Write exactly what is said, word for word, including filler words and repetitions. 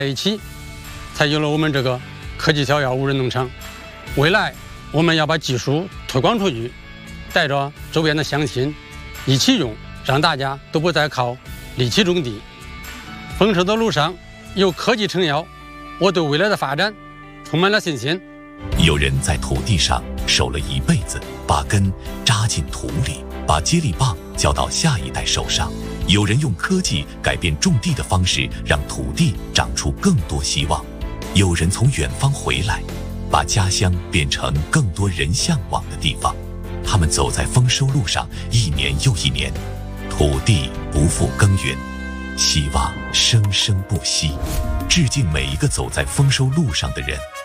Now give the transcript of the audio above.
一起，才有了我们这个科技小药无人农场。未来我们要把技术推广出去，带着周边的乡亲一起用，让大家都不再靠力气种地。丰收的路上有科技撑腰，我对未来的发展充满了信心。 有人在土地上守了一辈子，把根扎进土里，把接力棒交到下一代手上。有人用科技改变种地的方式，让土地长出更多希望。有人从远方回来，把家乡变成更多人向往的地方。他们走在丰收路上，一年又一年，土地不复耕耘，希望生生不息。致敬每一个走在丰收路上的人。